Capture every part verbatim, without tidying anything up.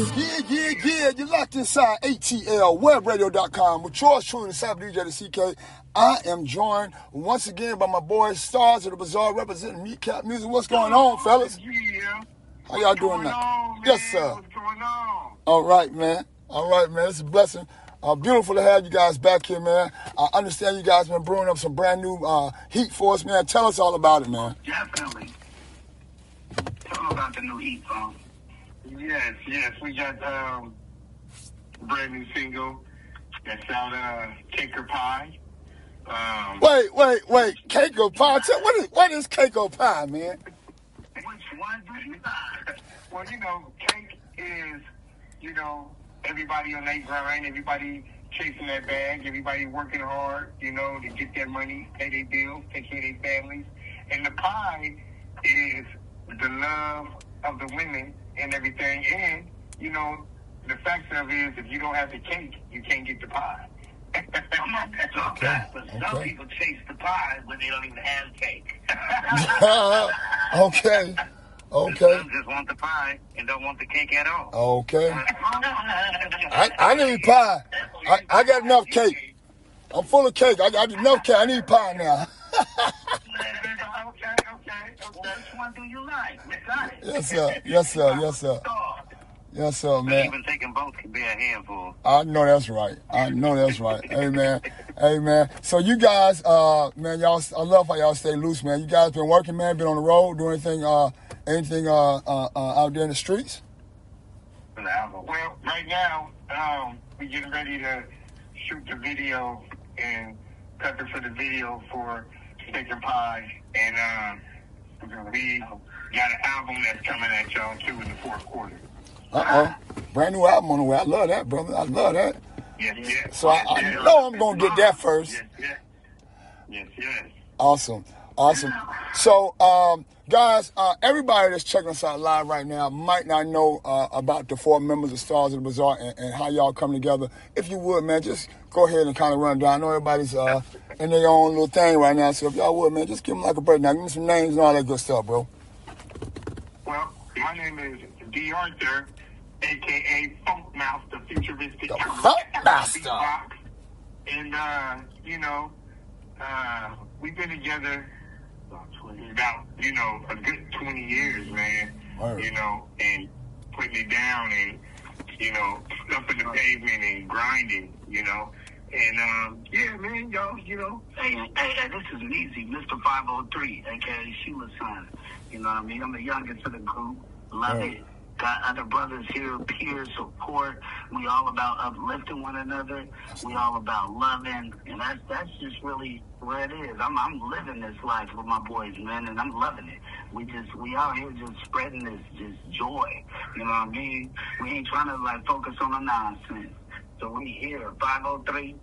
Yeah, yeah, yeah. You're locked inside A T L web radio dot com with yours truly, the Cyber D J, the C K. I am joined once again by my boys, Stars of the Bazaar, representing Kneecap Music. What's going on, fellas? Yeah. How y'all doing now? Yes, sir. What's going on? All right, man. All right, man. It's a blessing. Uh, beautiful to have you guys back here, man. I understand you guys been brewing up some brand new uh, heat for us, man. Tell us all about it, man. Definitely. Tell them about the new heat song. Yes, yes. We got um, a brand new single that's out, uh, Cake or Pie. Um, Wait, wait, wait. Cake or pie? Tell, what is what is cake or pie, man? Which one do you like? well, you know, cake is, you know, everybody on their grind, everybody chasing that bag, everybody working hard, you know, to get their money, pay their bills, take care of their families. And the pie is the love of the women and everything. And, you know, the fact of it is, if you don't have the cake, you can't get the pie. I'm not that talk Okay, but okay. some people chase the pie when they don't even have cake. okay. Okay. Some just want the pie and don't want the cake at all. Okay. I, I need pie. I, I got enough cake. I'm full of cake. I got enough cake. I need pie now. okay, okay, okay. Which one do you like? We got it. Yes, sir. Yes, sir. Yes, sir. Yes, sir, But man. even taking both can be a handful. I know that's right. I know that's right. Hey, man. Hey, man. So you guys, uh, man, y'all, I love how y'all stay loose, man. You guys been working, man, been on the road, doing anything, uh, anything, uh, uh, uh out there in the streets? Well, right now, um, we're getting ready to shoot the video and prepping for the video for Cake or Pie. And um, we got an album that's coming at y'all, too, in the fourth quarter. Uh-oh. Brand new album on the way. I love that, brother. I love that. Yes, yes. So I, I know I'm going to get that first. Yes, yes. Yes, yes. Awesome. Awesome. So, um, guys, uh, everybody that's checking us out live right now might not know uh, about the four members of Stars of the Bazaar and, and how y'all come together. If you would, man, just go ahead and kind of run down. I know everybody's uh, in their own little thing right now, so if y'all would, man, just give them like a breakdown. Give me some names and all that good stuff, bro. Well, my name is D. Arthur, a k a. Funk Mouth, the futuristic The Funk Master. beatbox. And, uh, you know, uh, we've been together about, you know, a good twenty years, man. Word. You know, and putting it down and, you know, stumping the pavement and grinding, you know. And, um, yeah, man, y'all, you know. Hey, hey, hey, this is Meezy, Mister five oh three, a k a. Sheila's son. You know what I mean? I'm the youngest of the group. Love Right. it. Got other brothers here, peer support. We all about uplifting one another. We all about loving. And that's that's just really where it is. I'm I'm living this life with my boys, man, and I'm loving it. We just, we out here just spreading this just joy. You know what I mean? We ain't trying to, like, focus on the nonsense. So we here, five oh three.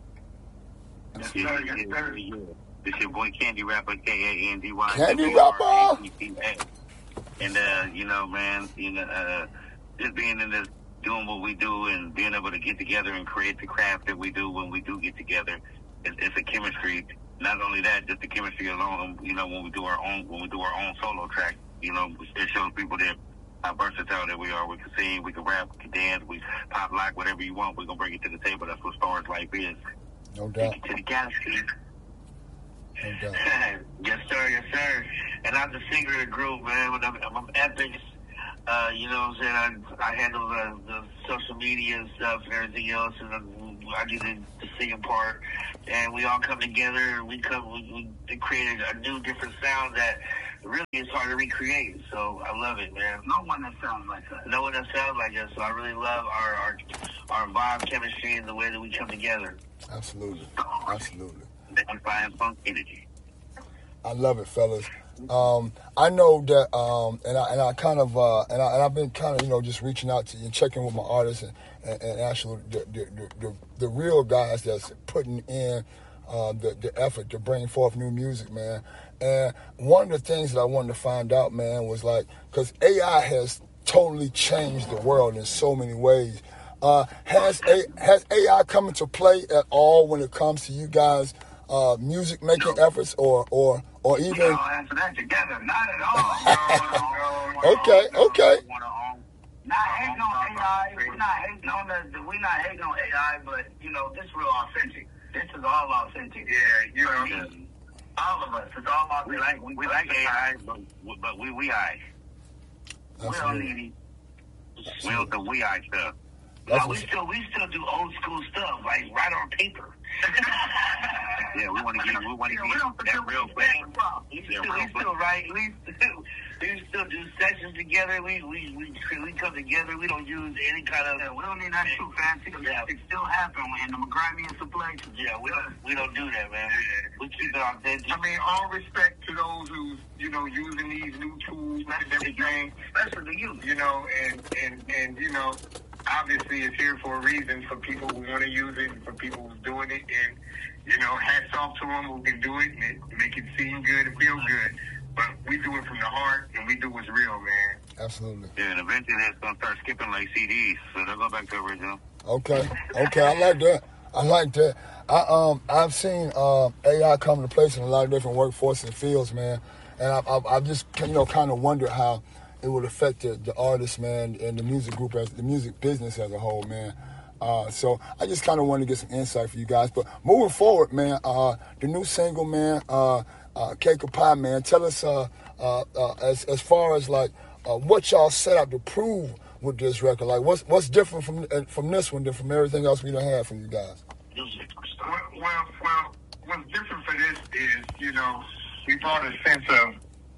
Yes, sir, yes, sir. This your boy Candy Rapper, K A N D Y. Candy Rapper. And, uh, you know, man, you know, uh, just being in this, doing what we do and being able to get together and create the craft that we do when we do get together, it's, it's a chemistry. Not only that, just the chemistry alone, you know, when we do our own, when we do our own solo track, you know, it shows people that how versatile that we are. We can sing, we can rap, we can dance, we pop lock, whatever you want, we're going to bring it to the table. That's what Stars Life is. No doubt. Take it to the galaxy. No doubt. Yes, sir, yes, sir. And I'm the singer of the group, man. When I'm, I'm Epics, uh, you know what I'm saying? I, I handle the, the social media and stuff and everything else, and I do the, the singing part. And we all come together, and we come, we, we created a new, different sound that really is hard to recreate. So I love it, man. No one that sounds like us. No one that sounds like us. So I really love our, our, our vibe, chemistry, and the way that we come together. Absolutely. Absolutely. That fire funk energy. I love it, fellas. Um, I know that, um, and I and I kind of uh, and, I, and I've been kind of you know just reaching out to you and checking with my artists and, and, and actually the the, the the the real guys that's putting in uh, the the effort to bring forth new music, man. And one of the things that I wanted to find out, man, was like because A I has totally changed the world in so many ways. Uh, has a has A I come into play at all when it comes to you guys? Uh, music making no. efforts or or or even we all answer that together. Not at all. No, no, no, okay no, okay no, Not hating on A I. We're not hating on the. We're not hating on A I, but you know, this real authentic. This is all authentic. Yeah, you know. Me, all of us. It's all authentic. We like we, we like A I, but but we we I. We don't need it. We don't do we I stuff. No, we still we still do old school stuff, like right on paper. Yeah, we want to get we want to yeah, get that real thing. We still, we still write. We still, we still do sessions together. We we we we come together. We don't use any kind of. Yeah, we don't need nothing too fancy. Yeah. It still happen in the grimiest places. Yeah, we don't we don't do that, man. We keep it authentic. I mean, all respect to those who you know using these new tools and everything, especially you. You know, and and and you know. Obviously, it's here for a reason, for people who want to use it, and for people who's doing it, and, you know, hats off to them who can do it and it, make it seem good and feel good. But we do it from the heart, and we do what's real, man. Absolutely. Yeah, and eventually it's going to start skipping like C Ds, so they'll go back to original. Okay, okay, I like that. I like that. I, um, I've seen uh, A I come into place in a lot of different workforce and fields, man, and I, I, I just, you know, kind of wonder how it would affect the, the artist, man, and the music group, as the music business as a whole, man. Uh, so I just kind of wanted to get some insight for you guys. But moving forward, man, uh, the new single, man, uh, uh, Cake or Pie, man, tell us uh, uh, uh, as as far as like uh, what y'all set out to prove with this record. Like, what's what's different from uh, from this one than from everything else we done had from you guys? Well, well, well, what's different for this is, you know, we brought a sense of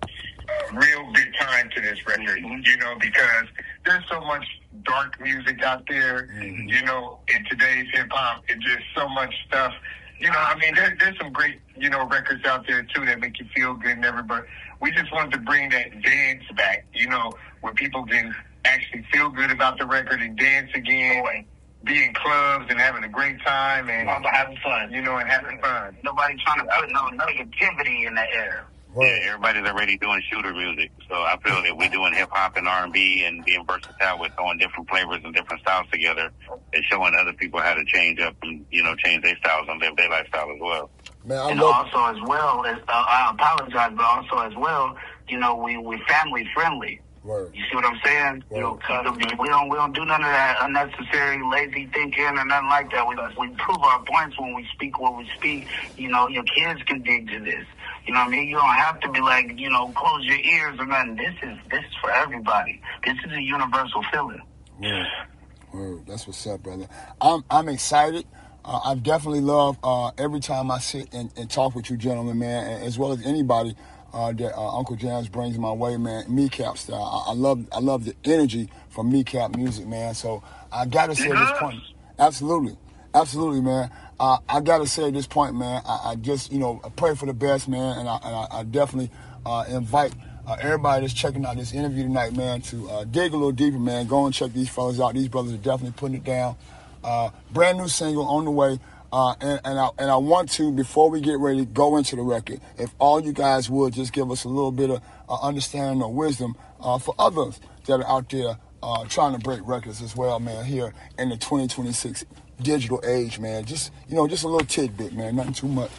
real big time to this record, you know, because there's so much dark music out there, mm-hmm. you know, in today's hip hop. It's just so much stuff. You know, I mean, there, there's some great, you know, records out there too that make you feel good and everything. But we just wanted to bring that dance back, you know, where people can actually feel good about the record and dance again, and be in clubs and having a great time and having fun, you know, and having fun. Nobody trying to put no negativity in the air. Yeah, everybody's already doing shooter music, so I feel that we're doing hip hop and R and B and being versatile with throwing different flavors and different styles together and showing other people how to change up and, you know, change their styles and live their lifestyle as well. Man, I and love also as well, as, uh, I apologize, but also as well, you know, we we family friendly. Word. You see what I'm saying? Word. You know, cause we don't we don't do none of that unnecessary lazy thinking or nothing like that. We we prove our points when we speak what we speak. You know, your kids can dig to this. You know what I mean? You don't have to be like, you know, close your ears or nothing. This is this is for everybody. This is a universal feeling. Word. Word. That's what's up, brother. I'm I'm excited. Uh, I definitely love uh, every time I sit and, and talk with you gentlemen, man, and as well as anybody uh, that uh, Uncle Jams brings my way, man. Kneecap style. I, I love I love the energy from Kneecap music, man. So I gotta say at this point, absolutely, absolutely, man. Uh, I gotta say at this point, man, I, I just, you know, I pray for the best, man, and I, and I, I definitely uh, invite uh, everybody that's checking out this interview tonight, man, to uh, dig a little deeper, man. Go and check these fellas out. These brothers are definitely putting it down. Uh, brand new single on the way, uh, and, and I and I want to, before we get ready to go into the record, if all you guys would just give us a little bit of uh, understanding or wisdom uh, for others that are out there uh, trying to break records as well, man. Here in the twenty twenty-six digital age, man. Just, you know, just a little tidbit, man. Nothing too much.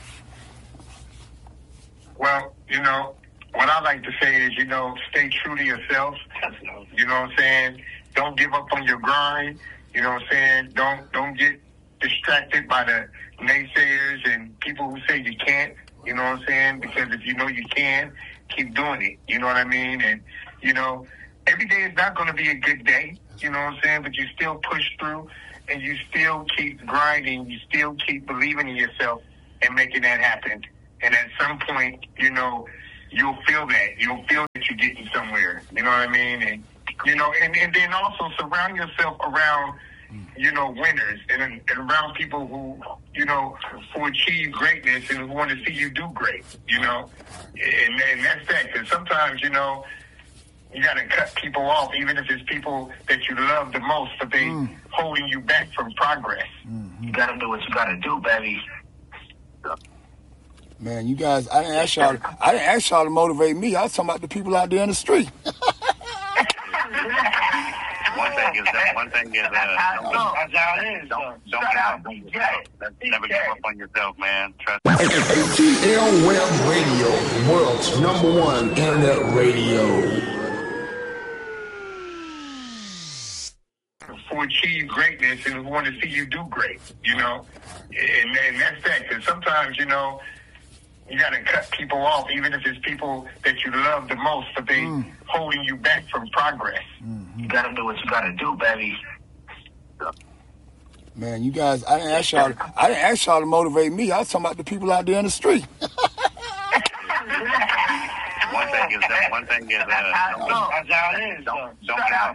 Well, you know, what I like to say is, you know, stay true to yourself. You know what I'm saying? Don't give up on your grind. You know what I'm saying? Don't don't get distracted by the naysayers and people who say you can't. You know what I'm saying? Because if you know you can, keep doing it. You know what I mean? And, you know, every day is not going to be a good day. You know what I'm saying? But you still push through and you still keep grinding. You still keep believing in yourself and making that happen. And at some point, you know, you'll feel that. You'll feel that you're getting somewhere. You know what I mean? And, you know, and, and then also surround yourself around, you know, winners and, and around people who, you know, who achieve greatness and who want to see you do great, you know. And, and that's that. Because sometimes, you know, you got to cut people off, even if it's people that you love the most, but they mm. holding you back from progress. Mm-hmm. You got to do what you got to do, baby. Man, you guys, I didn't ask y'all. I didn't ask y'all to motivate me. I was talking about the people out there in the street. One thing is that. One thing is that. Uh, don't, That's how it is. Don't, don't give up on yourself. Never give up on yourself, man. Trust. A T L Web Radio, world's number one internet radio. who achieve greatness and who want to see you do great, you know? And, and that's that. Because sometimes, you know, you got to cut people off, even if it's people that you love the most, but they mm. holding you back from progress. Mm-hmm. You got to do what you got to do, baby. Man, you guys, I didn't ask y'all. I didn't ask y'all to motivate me. I was talking about the people out there in the street. One thing is that. One thing is that. Uh, That's how it is. Don't, don't, don't